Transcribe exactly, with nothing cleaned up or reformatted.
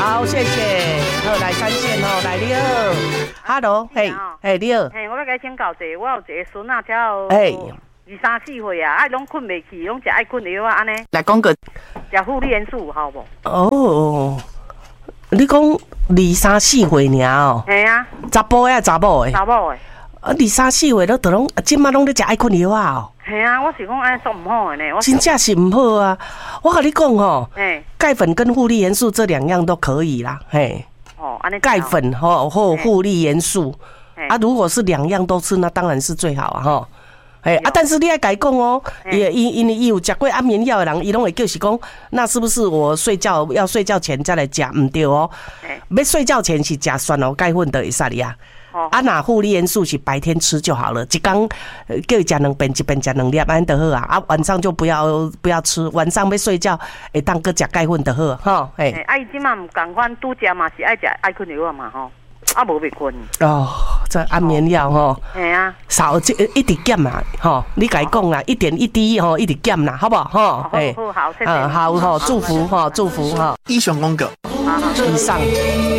好，谢谢。好，来三线哦，来你好 ，Hello， 嘿，嘿，你好。 嘿，我要甲请教者，我有一个孙仔，才有哎二三四岁啊，爱拢困袂去，拢食爱困药啊，安尼。 来讲个。 食护理元素有效无？ 哦，你讲二三四岁尔哦？ 嘿啊。 查甫的查某的？ 查某的。 啊，二三四岁都都拢，即马拢咧食爱困药啊哦。 系啊，我是讲安尼做唔好的呢。 真正是唔好啊！我跟你讲吼， 嘿， 钙粉跟护理元素这两样都可以啦，嘿。 哦，安尼。 钙粉吼或护理元素，啊，如果是两样都吃，那当然是最好啊吼。哎啊，但是你要甲伊讲哦，因因因为伊有食过安眠药的人，伊拢会叫是讲，那是不是我睡觉要睡觉前再来食？唔对哦，要睡觉前是食酸哦钙粉的会使哩啊。啊，那护理元素是白天吃就好了，一天叫伊食两遍，一遍食两粒，安就好啊。啊，晚上就不要不要吃，晚上要睡觉会当搁食钙粉就好，吼。哎， 啊，伊即马唔共款，拄食嘛是爱食爱困药啊嘛吼。啊，无被困哦，这安眠药吼， 系啊， 少这一直减啦，吼，你甲伊讲啦，一点一滴吼，一直减啦，好不好？吼， 哎，好好，谢谢， 嗯，好，好，祝福哈，祝福哈， 英雄风格， 以上。